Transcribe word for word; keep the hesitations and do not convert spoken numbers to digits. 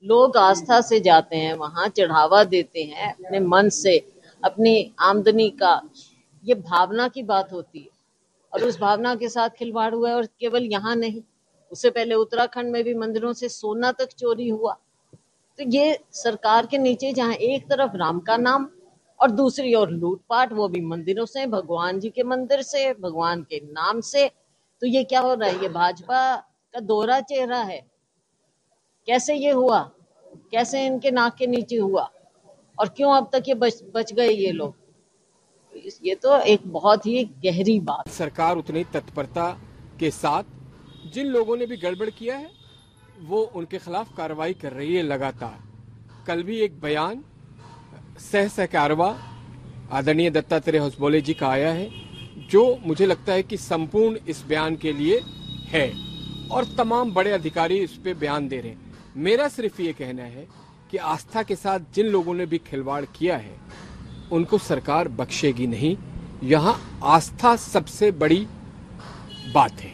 लोग आस्था से जाते हैं वहां, चढ़ावा देते हैं अपने मन से, अपनी आमदनी का, ये भावना की बात होती है और उस भावना के साथ खिलवाड़ हुआ है। और केवल यहाँ नहीं, उससे पहले उत्तराखंड में भी मंदिरों से सोना तक चोरी हुआ। तो ये सरकार के नीचे जहाँ एक तरफ राम का नाम और दूसरी ओर लूटपाट, वो भी मंदिरों से, भगवान जी के मंदिर से, भगवान के नाम से। तो ये क्या हो रहा है? ये भाजपा का दोहरा चेहरा है। कैसे ये हुआ? कैसे इनके नाक के नीचे हुआ? और क्यों अब तक ये बच बच गए ये लोग? ये तो एक बहुत ही गहरी बात। सरकार उतनी तत्परता के साथ जिन लोगों ने भी गड़बड़ किया है वो उनके खिलाफ कार्रवाई कर रही है लगातार। कल भी एक बयान सह सहकारवा आदरणीय दत्तात्रेय होसबोले जी का आया है, जो मुझे लगता है कि संपूर्ण इस बयान के लिए है और तमाम बड़े अधिकारी इस पे बयान दे रहे हैं। मेरा सिर्फ ये कहना है कि आस्था के साथ जिन लोगों ने भी खिलवाड़ किया है उनको सरकार बख्शेगी नहीं। यहाँ आस्था सबसे बड़ी बात है।